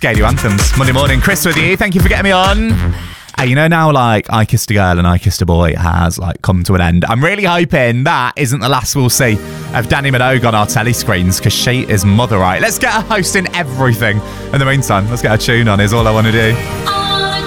Gaily Anthems. Monday morning, Chris with you. Thank you for getting me on. Hey, you know now, like, I Kissed a Girl and I Kissed a Boy has, like, come to an end. I'm really hoping that isn't the last we'll see of Dannii Minogue on our telly screens, because she is mother right. Let's get her hosting everything. In the meantime, let's get her tune on, is all I want to do.